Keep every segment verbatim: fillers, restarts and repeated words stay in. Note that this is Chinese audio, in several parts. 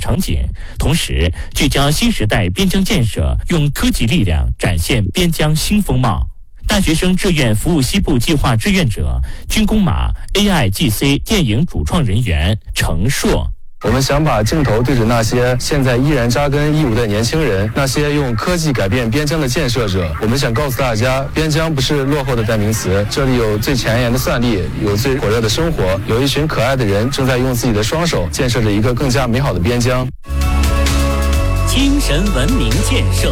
场景，同时聚焦新时代边疆建设，用科技力量展现边疆新风貌。大学生志愿服务西部计划志愿者、军工马 A I G C 电影主创人员程硕。 我们想把镜头对着那些现在依然扎根义乌的年轻人，那些用科技改变边疆的建设者。我们想告诉大家，边疆不是落后的代名词，这里有最前沿的算力，有最火热的生活，有一群可爱的人正在用自己的双手建设着一个更加美好的边疆。 精神文明建设。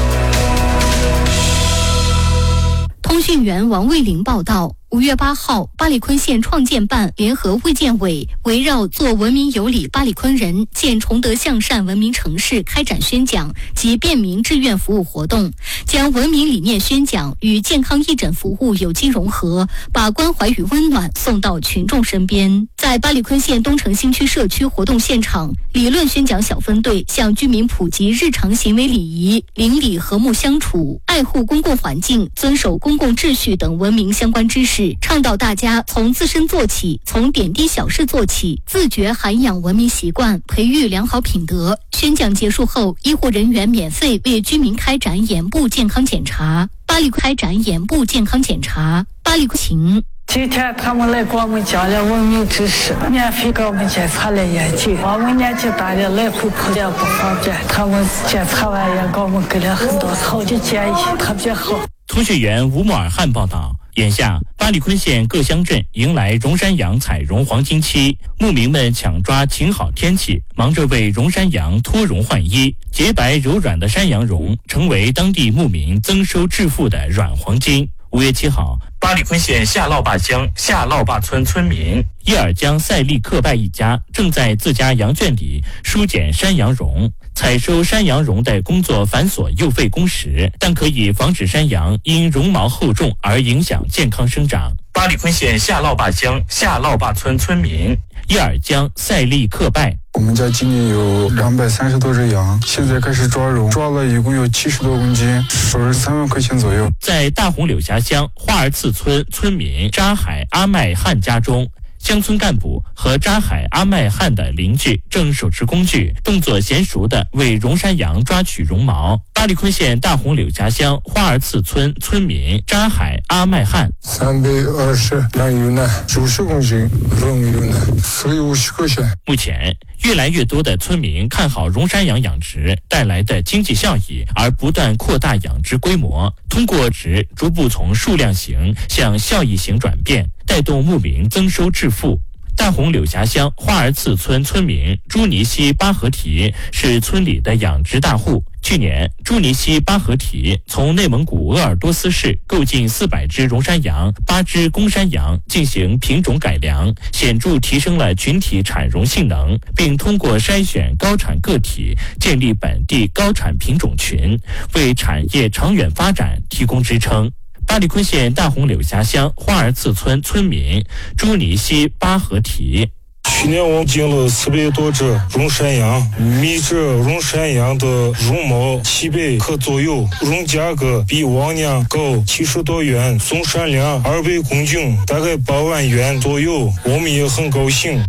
通讯员王卫林报道，五月八号，巴里坤县创建办联合卫健委围绕做文明有礼巴里坤人，建崇德向善文明城市开展宣讲及便民志愿服务活动，将文明理念宣讲与健康义诊服务有机融合，把关怀与温暖送到群众身边。在巴里坤县东城新区社区活动现场，理论宣讲小分队向居民普及日常行为礼仪、邻里和睦相处、爱护公共环境、遵守公共秩序等文明相关知识，倡导大家从自身做起，从点滴小事做起，自觉涵养文明习惯，培育良好品德。宣讲结束后，医护人员免费为居民开展眼部健康检查。巴里开展眼部健康检查。巴里情。 今天他们来给我们讲了文明知识，免费给我们检查了眼睛。我们年纪大的来回跑也不方便，他们检查完也给我们给了很多好的建议，特别好。 通讯员吴穆尔汗报道，眼下巴里坤县各乡镇迎来荣山羊采绒黄金期，牧民们抢抓晴好天气，忙着为荣山羊脱绒换衣。洁白柔软的山羊绒成为当地牧民增收致富的软黄金。五月七号，巴里坤县下涝坝乡下涝坝村村民叶尔江赛利克拜一家正在自家羊圈里梳剪山羊绒。采收山羊绒的工作繁琐又费工时，但可以防止山羊因绒毛厚重而影响健康生长。巴里坤县下涝坝乡下涝坝村村民叶尔江赛利克拜。 我们家今年有两百三十多只羊，现在开始抓绒，抓了一共有七十多公斤，收入三万块钱左右。 在大红柳峡乡花儿次村村民扎海阿麦汉家中，乡村干部和扎海阿麦汉的邻居正手持工具，动作娴熟地为绒山羊抓取绒毛。巴里坤县大红柳峡乡花儿次村村民扎海阿麦汉： 三百二十羊油呢，九十公斤绒油呢，四百五十块钱。 目前，越来越多的村民看好绒山羊养殖带来的经济效益，而不断扩大养殖规模，通过殖逐步从数量型向效益型转变，带动牧民增收致富。大红柳峡乡花儿次村村民朱尼西巴合提是村里的养殖大户。去年，朱尼西巴合提从内蒙古鄂尔多斯市购进四百只绒山羊、八只公山羊，进行品种改良，显著提升了群体产绒性能，并通过筛选高产个体，建立本地高产品种群，为产业长远发展提供支撑。巴里坤县大红柳峡乡花儿次村村民朱尼西巴合提： 去年我进了四百多只绒山羊，每只绒山羊的绒毛七百克左右，绒价格比往年高七十多元，总产量二百公斤，大概八万元左右，我们也很高兴。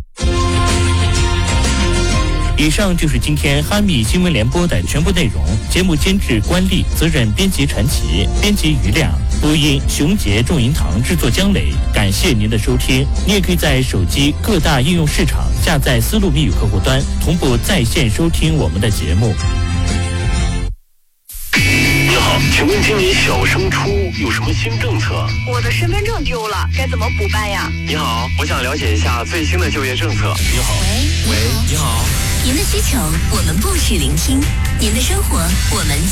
以上就是今天哈密新闻联播的全部内容。节目监制关丽，责任编辑陈奇，编辑余亮，播音熊杰、仲银堂，制作姜磊。感谢您的收听。你也可以在手机各大应用市场下载丝路密语客户端，同步在线收听我们的节目。 你好，请问今年小升初有什么新政策？ 我的身份证丢了，该怎么补办呀？ 你好，我想了解一下最新的就业政策。你好， 喂， 你好， 您的需求我们不时聆听，您的生活我们